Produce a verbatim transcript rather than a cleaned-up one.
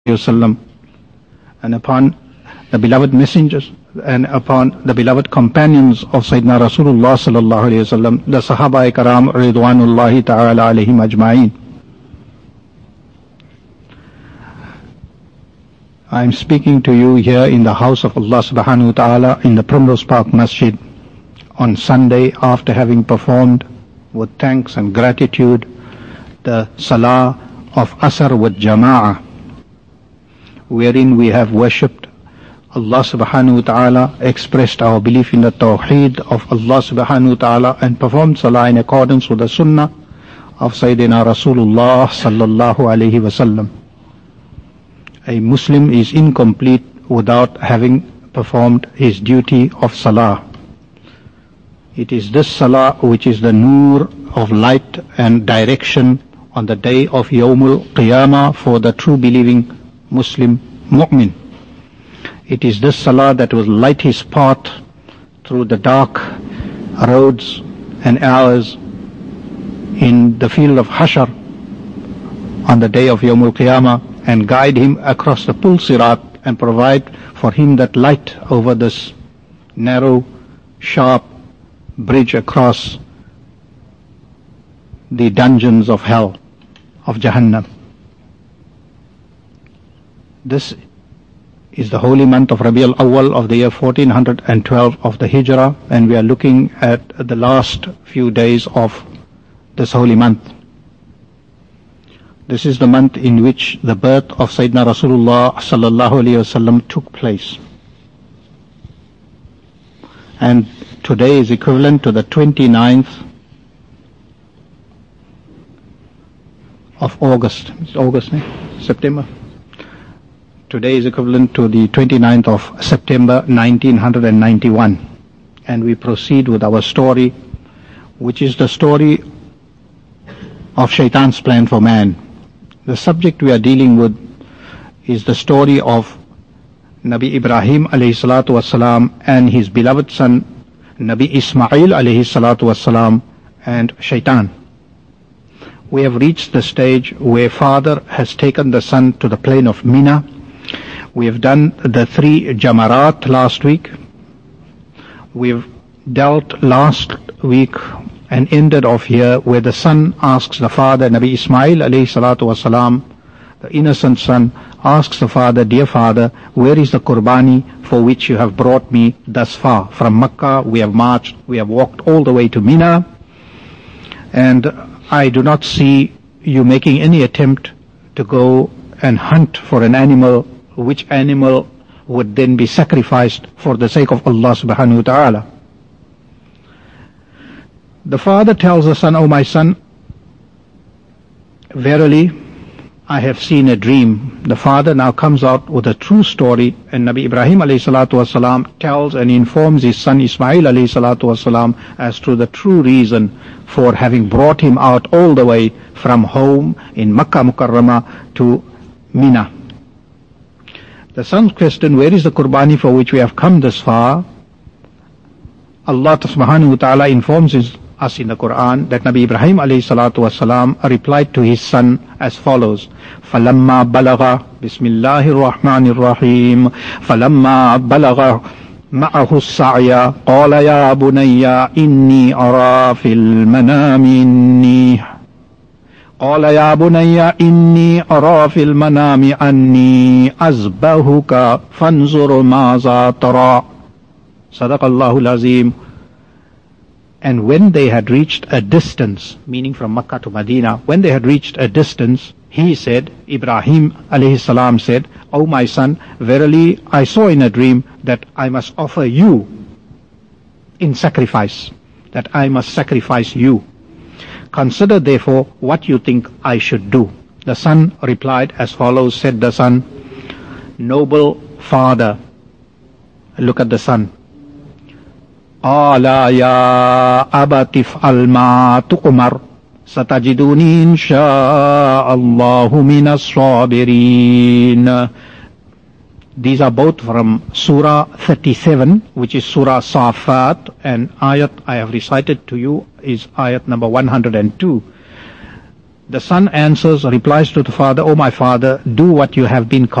wasallam, and upon the beloved messengers and upon the beloved companions of Sayyidina Rasulullah sallallahu alayhi wasallam, the Sahaba Karam Ridwanullahi ta'ala alayhim ajma'in. I am speaking to you here in the house of Allah subhanahu wa ta'ala in the Primrose Park Masjid on Sunday, after having performed with thanks and gratitude the Salah of Asr with Jama'ah, wherein we have worshipped Allah subhanahu wa ta'ala, expressed our belief in the Tawheed of Allah subhanahu wa ta'ala, and performed Salah in accordance with the Sunnah of Sayyidina Rasulullah sallallahu alayhi wasallam. A Muslim is incomplete without having performed his duty of Salah. It is this Salah which is the Noor of light and direction on the day of Yawmul Qiyamah for the true believing Muslim mu'min. It is this Salah that will light his path through the dark roads and hours in the field of Hashar on the day of Yawmul Qiyamah, and guide him across the Pul Sirat and provide for him that light over this narrow, sharp bridge across the dungeons of hell, of Jahannam. This is the holy month of Rabiul Awwal of the year fourteen twelve of the Hijrah, and we are looking at the last few days of this holy month. This is the month in which the birth of Sayyidina Rasulullah sallallahu alayhi wasallam took place. And today is equivalent to the twenty-ninth of August. It's August, eh? September. Today is equivalent to the twenty-ninth of September nineteen ninety-one. And we proceed with our story, which is the story of Shaitan's plan for man. The subject we are dealing with is the story of Nabi Ibrahim alayhi salatu wasalam and his beloved son Nabi Ismail alayhi salatu wasalam and Shaitan. We have reached the stage where father has taken the son to the plain of Mina. We have done the three Jamarat last week. We have dealt last week and ended off here where the son asks the father, Nabi Ismail alayhi salatu wasalam, the innocent son, asks the father, dear father, where is the Qurbani for which you have brought me thus far? From Makkah we have marched, we have walked all the way to Mina, and I do not see you making any attempt to go and hunt for an animal, which animal would then be sacrificed for the sake of Allah subhanahu wa ta'ala. The father tells the son, O my son, verily I have seen a dream. The father now comes out with a true story, and Nabi Ibrahim alayhi salatu wasalam tells and informs his son Ismail alayhi salatu wasalam as to the true reason for having brought him out all the way from home in Makkah Mukarramah to Mina. The son's question, where is the Qurbani for which we have come this far? Allah subhanahu wa ta'ala informs his us in the Quran that Nabi Ibrahim alayhi salatu wasalam replied to his son as follows: فَلَمَّا بَلَغَ بِسْمِ اللَّهِ الرَّحْمَنِ الرَّحِيمِ فَلَمَّا بَلَغَ مَعَهُ السَّعْيَ قَالَ يَا بُنَيَّ إِنِّي أَرَى فِي الْمَنَامِ إِنِّي قَالَ يَا بُنَيَّ إِنِّي أَرَى فِي الْمَنَامِ أَنِّي أَذْبَحُكَ فَانْظُرْ مَاذَا تَرَى. Sadaq Allahul Azim. And when they had reached a distance, meaning from Makkah to Medina, when they had reached a distance, he said, Ibrahim alayhi salam said, O my son, verily I saw in a dream that I must offer you in sacrifice, that I must sacrifice you. Consider therefore what you think I should do. The son replied as follows, said the son, Noble father. Look at the son. قال يا أبت افعل ما تؤمر ستجدني إن شاء الله من الصابرين. These are both from Surah thirty-seven, which is Surah Safat, and ayat I have recited to you is ayat number one hundred two. The son answers, replies to the father, "O my father, do what you have been commanded."